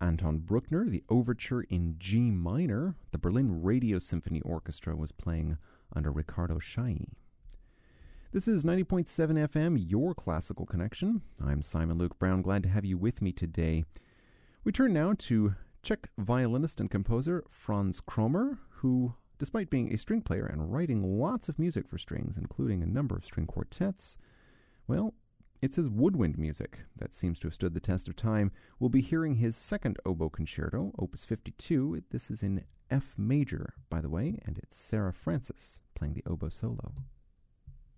Anton Bruckner, the Overture in G minor. The Berlin Radio Symphony Orchestra was playing under Riccardo Chailly. This is 90.7 FM, your classical connection. I'm Simon Luke Brown, glad to have you with me today. We turn now to Czech violinist and composer Franz Kromer, who, despite being a string player and writing lots of music for strings, including a number of string quartets, well, it's his woodwind music that seems to have stood the test of time. We'll be hearing his second oboe concerto, Opus 52. This is in F major, by the way, and it's Sarah Francis playing the oboe solo.